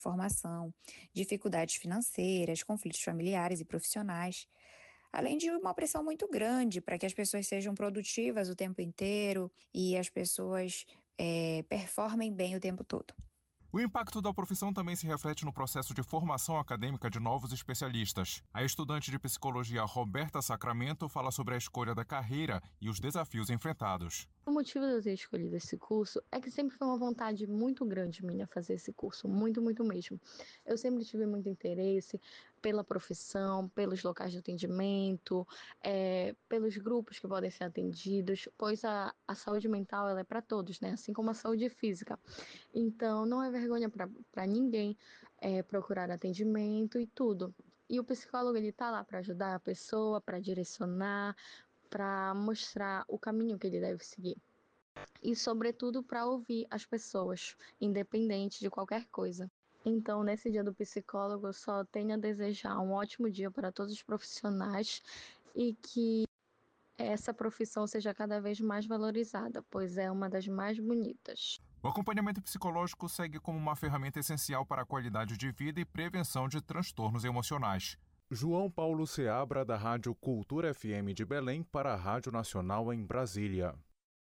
formação, dificuldades financeiras, conflitos familiares e profissionais, além de uma pressão muito grande para que as pessoas sejam produtivas o tempo inteiro e as pessoas performem bem o tempo todo. O impacto da profissão também se reflete no processo de formação acadêmica de novos especialistas. A estudante de psicologia Roberta Sacramento fala sobre a escolha da carreira e os desafios enfrentados. O motivo de eu ter escolhido esse curso é que sempre foi uma vontade muito grande minha fazer esse curso, muito, muito mesmo. Eu sempre tive muito interesse pela profissão, pelos locais de atendimento, pelos grupos que podem ser atendidos, pois a saúde mental ela é para todos, né? Assim como a saúde física. Então, não é vergonha para ninguém procurar atendimento e tudo. E o psicólogo ele está lá para ajudar a pessoa, para direcionar, para mostrar o caminho que ele deve seguir. E, sobretudo, para ouvir as pessoas, independente de qualquer coisa. Então, nesse dia do psicólogo, eu só tenho a desejar um ótimo dia para todos os profissionais e que essa profissão seja cada vez mais valorizada, pois é uma das mais bonitas. O acompanhamento psicológico segue como uma ferramenta essencial para a qualidade de vida e prevenção de transtornos emocionais. João Paulo Seabra, da Rádio Cultura FM de Belém, para a Rádio Nacional em Brasília.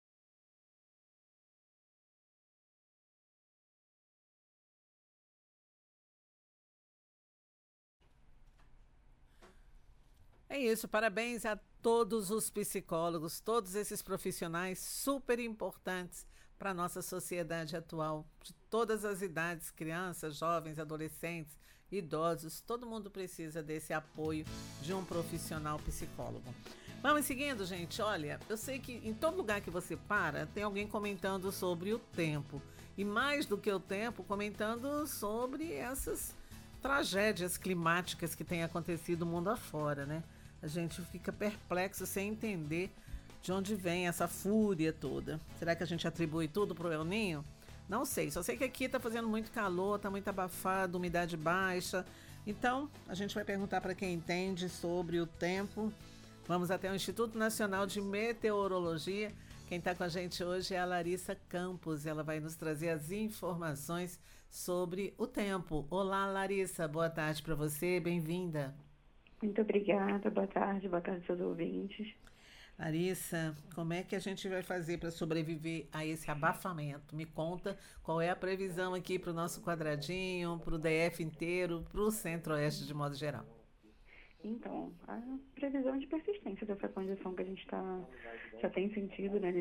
É isso, parabéns a todos os psicólogos, todos esses profissionais super importantes para a nossa sociedade atual, de todas as idades, crianças, jovens, adolescentes, idosos, todo mundo precisa desse apoio de um profissional psicólogo. Vamos seguindo, gente. Olha, eu sei que em todo lugar que você para, tem alguém comentando sobre o tempo. E mais do que o tempo, comentando sobre essas tragédias climáticas que têm acontecido mundo afora, né? A gente fica perplexo sem entender de onde vem essa fúria toda. Será que a gente atribui tudo pro El Niño? Não sei, só sei que aqui tá fazendo muito calor, tá muito abafado, umidade baixa. Então, a gente vai perguntar para quem entende sobre o tempo. Vamos até o Instituto Nacional de Meteorologia. Quem está com a gente hoje é a Larissa Campos. Ela vai nos trazer as informações sobre o tempo. Olá, Larissa. Boa tarde para você. Bem-vinda. Muito obrigada. Boa tarde a seus ouvintes. Larissa, como é que a gente vai fazer para sobreviver a esse abafamento? Me conta qual é a previsão aqui para o nosso quadradinho, para o DF inteiro, para o Centro-Oeste de modo geral. Então, a previsão de persistência dessa condição que a gente já tem sentido, né,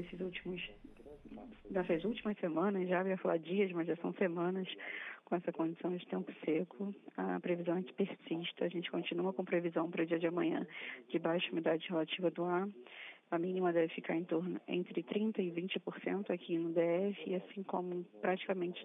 nessas últimas semanas, já ia falar dias, mas já são semanas com essa condição de tempo seco. A previsão é que persista, a gente continua com previsão para o dia de amanhã de baixa umidade relativa do ar. A mínima deve ficar entre 30% e 20% aqui no DF, assim como praticamente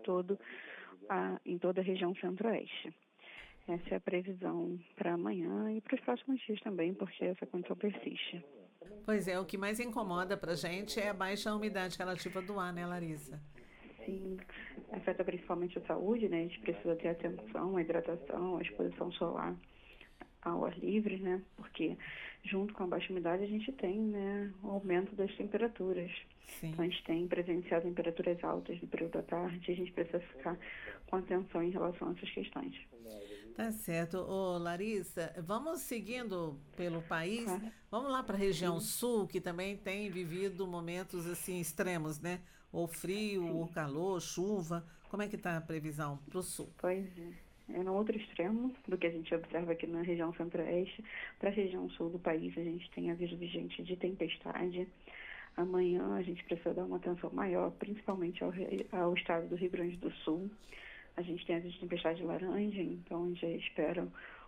em toda a região centro-oeste. Essa é a previsão para amanhã e para os próximos dias também, porque essa condição persiste. Pois é, o que mais incomoda para a gente é a baixa umidade relativa do ar, né, Larissa? Sim, afeta principalmente a saúde, né? A gente precisa ter atenção à hidratação, à exposição solar ao ar livre, né? Porque junto com a baixa umidade a gente tem, né, o aumento das temperaturas. Sim. Então a gente tem presenciado temperaturas altas no período da tarde e a gente precisa ficar com atenção em relação a essas questões. Tá certo. Ô, Larissa, vamos seguindo pelo país, vamos lá para a região sul, que também tem vivido momentos assim extremos, né? Ou frio, ou calor, chuva. Como é que está a previsão para o sul? Pois é no outro extremo do que a gente observa aqui na região centro-oeste. Para a região sul do país, a gente tem aviso vigente de tempestade. Amanhã a gente precisa dar uma atenção maior, principalmente ao estado do Rio Grande do Sul. A gente tem aviso de tempestade laranja, então a gente já espera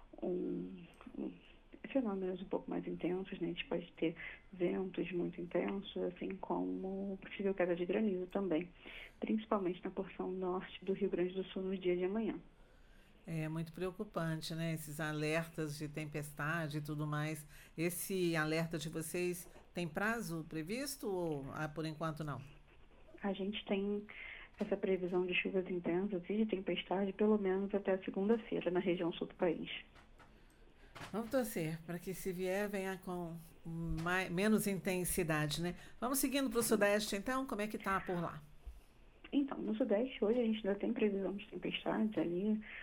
fenômenos um pouco mais intensos, né? A gente pode ter ventos muito intensos, assim como possível queda de granizo também, principalmente na porção norte do Rio Grande do Sul no dia de amanhã. É muito preocupante, né? Esses alertas de tempestade e tudo mais. Esse alerta de vocês tem prazo previsto ou por enquanto não? A gente tem essa previsão de chuvas intensas e de tempestade pelo menos até a segunda-feira na região sul do país. Vamos torcer para que se vier venha com menos intensidade, né? Vamos seguindo para o sudeste então, como é que tá por lá? Então, no sudeste hoje a gente ainda tem previsão de tempestades ali